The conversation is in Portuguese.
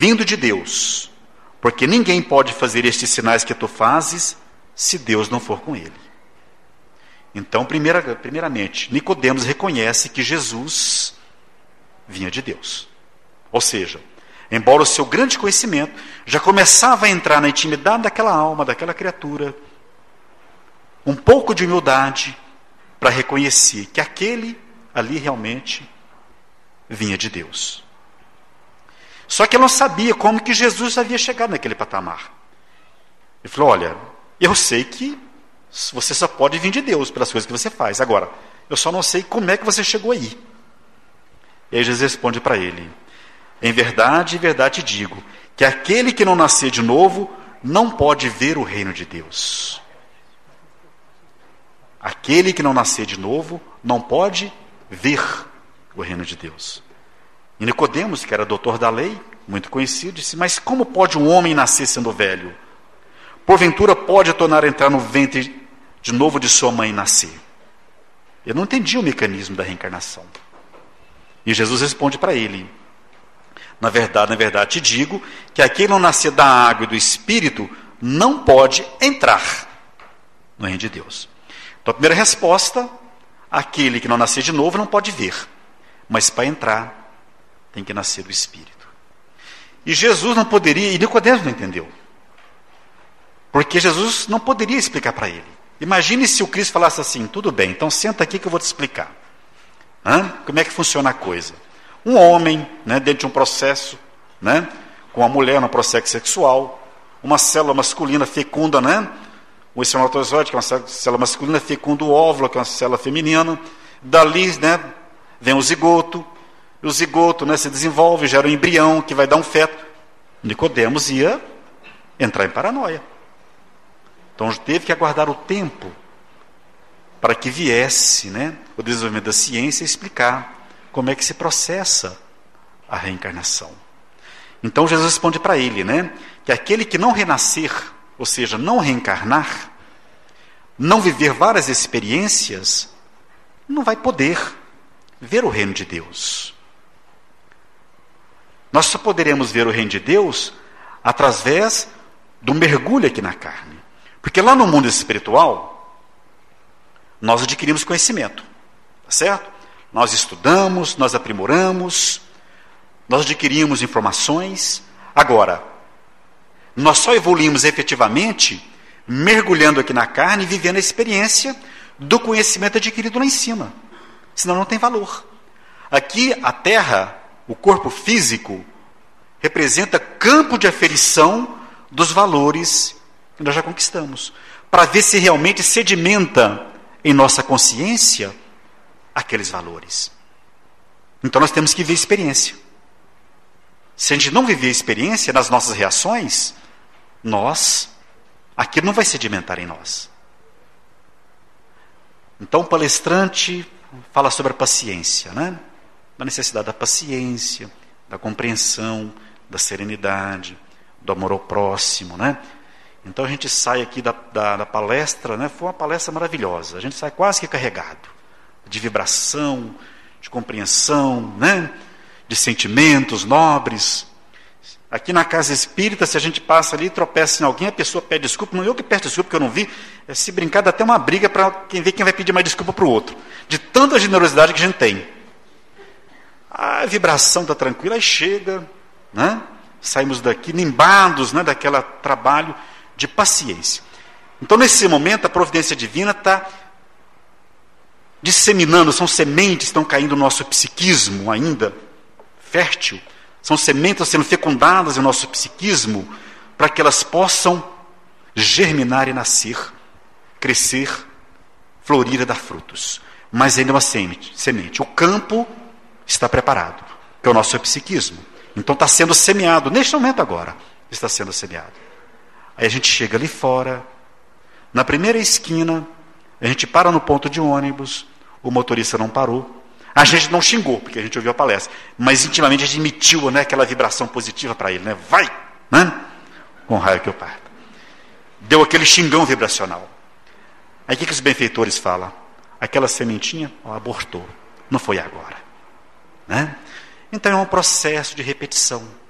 vindo de Deus, porque ninguém pode fazer estes sinais que tu fazes se Deus não for com ele. Então, primeiramente, Nicodemos reconhece que Jesus vinha de Deus. Ou seja, embora o seu grande conhecimento já começava a entrar na intimidade daquela alma, daquela criatura, um pouco de humildade para reconhecer que aquele ali realmente vinha de Deus. Só que ele não sabia como que Jesus havia chegado naquele patamar. Ele falou, olha, eu sei que você só pode vir de Deus pelas coisas que você faz. Agora, eu só não sei como é que você chegou aí. E aí Jesus responde para ele, em verdade te digo, que aquele que não nascer de novo não pode ver o reino de Deus. Aquele que não nascer de novo não pode ver o reino de Deus. E Nicodemos, que era doutor da lei, muito conhecido, disse, mas como pode um homem nascer sendo velho? Porventura pode tornar a entrar no ventre de novo de sua mãe e nascer? Eu não entendi o mecanismo da reencarnação. E Jesus responde para ele, na verdade te digo, que aquele que não nascer da água e do Espírito não pode entrar no reino de Deus. Então a primeira resposta, aquele que não nascer de novo não pode ver, mas para entrar tem que nascer do Espírito. E Jesus não poderia, e Nicodemos não entendeu, porque Jesus não poderia explicar para ele. Imagine se o Cristo falasse assim, tudo bem, então senta aqui que eu vou te explicar. Como é que funciona a coisa? Um homem, dentro de um processo, com a mulher no processo sexual, uma célula masculina fecunda, o espermatozoide, que é uma célula masculina, fecunda o óvulo, que é uma célula feminina, dali vem o zigoto, e o zigoto se desenvolve, gera um embrião que vai dar um feto. Nicodemos ia entrar em paranoia. Então teve que aguardar o tempo para que viesse o desenvolvimento da ciência explicar como é que se processa a reencarnação. Então Jesus responde para ele, que aquele que não renascer, ou seja, não reencarnar, não viver várias experiências, não vai poder ver o reino de Deus. Nós só poderemos ver o reino de Deus através do mergulho aqui na carne. Porque lá no mundo espiritual, nós adquirimos conhecimento, tá certo? Nós estudamos, nós aprimoramos, nós adquirimos informações. Agora, nós só evoluímos efetivamente mergulhando aqui na carne e vivendo a experiência do conhecimento adquirido lá em cima. Senão não tem valor. Aqui, a Terra, o corpo físico, representa campo de aferição dos valores que nós já conquistamos, para ver se realmente sedimenta em nossa consciência aqueles valores. Então nós temos que viver a experiência. Se a gente não viver a experiência nas nossas reações, aquilo não vai sedimentar em nós. Então o palestrante fala sobre a paciência, da necessidade da paciência, da compreensão, da serenidade, do amor ao próximo, Então a gente sai aqui da palestra, foi uma palestra maravilhosa, a gente sai quase que carregado de vibração, de compreensão, de sentimentos nobres. Aqui na casa espírita, se a gente passa ali e tropeça em alguém, a pessoa pede desculpa, não eu que peço desculpa, porque eu não vi, se brincar dá até uma briga para quem vê quem vai pedir mais desculpa para o outro, de tanta generosidade que a gente tem. A vibração está tranquila, aí chega, saímos daqui limbados daquele trabalho de paciência. Então nesse momento a providência divina está disseminando, são sementes que estão caindo no nosso psiquismo ainda fértil, são sementes sendo fecundadas no nosso psiquismo para que elas possam germinar e nascer, crescer, florir e dar frutos. Mas ainda é uma semente. O campo está preparado, que é o nosso psiquismo. Então está sendo semeado, neste momento agora, está sendo semeado. Aí a gente chega ali fora, na primeira esquina, a gente para no ponto de ônibus, o motorista não parou, a gente não xingou, porque a gente ouviu a palestra, mas intimamente a gente emitiu aquela vibração positiva para ele, vai, com raio que eu parto. Deu aquele xingão vibracional. Aí o que os benfeitores falam? Aquela sementinha abortou, não foi agora. Então é um processo de repetição.